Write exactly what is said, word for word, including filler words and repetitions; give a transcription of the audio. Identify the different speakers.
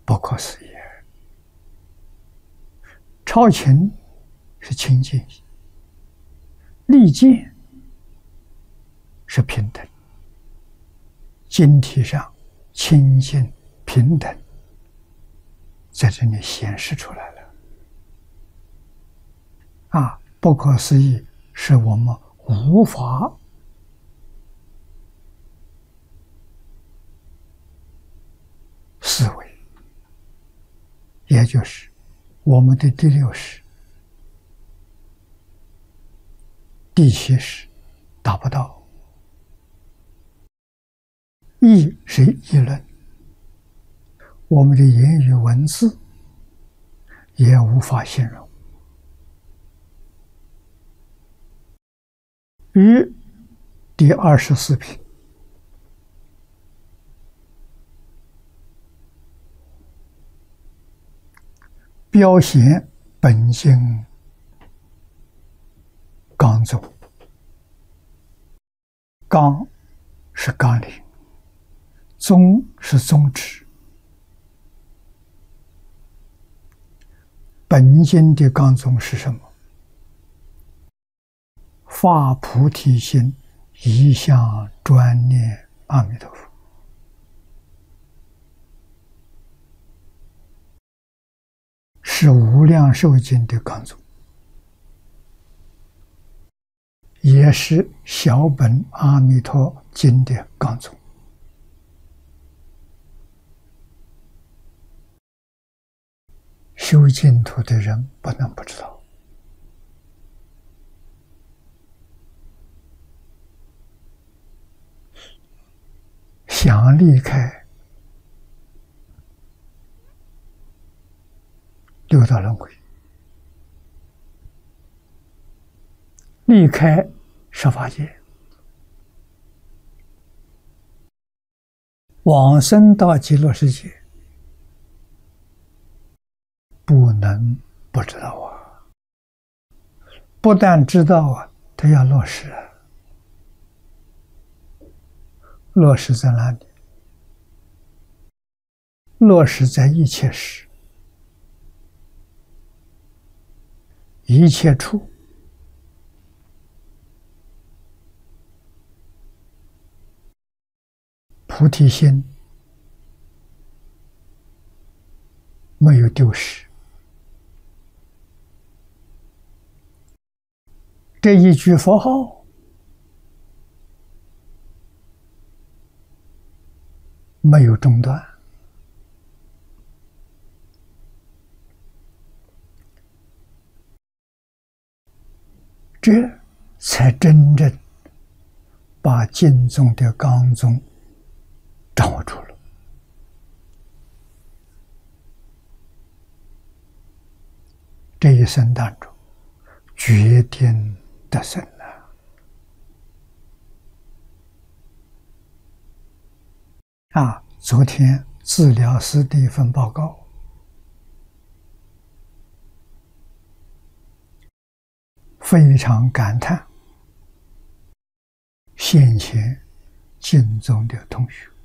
Speaker 1: 不可思议。超情是清净，利见是平等。经体上清净平等在这里显示出来了。啊，不可思议是我们无法思维，也就是我们的第六识、第七识达不到。义是议论，我们的言语文字也无法形容。于第二十四品，标显本性刚宗，刚是纲领，宗是宗旨。本经的纲宗是什么？发菩提心，一向专念阿弥陀佛。是无量寿经的纲宗，也是小本阿弥陀经的纲宗。修净土的人不能不知道。想离开六道轮回，离开十法界，往生到极乐世界，不能不知道啊！不但知道啊，他要落实啊。落实在哪里？落实在一切时、一切处。菩提心没有丢失。这一句佛号没有中断，这才真正把经宗的纲宗掌握住了。这一生当中，决定得胜了。啊，昨天治疗师的一份报告，非常感叹现前经宗的同学